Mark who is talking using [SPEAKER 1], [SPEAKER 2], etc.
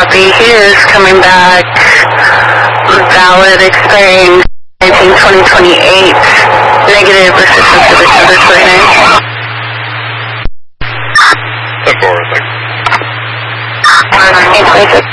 [SPEAKER 1] copy. He is coming back. Valid expiring 19/2028. Negative resistance to December 29th.
[SPEAKER 2] 10-4, thanks.
[SPEAKER 1] 826.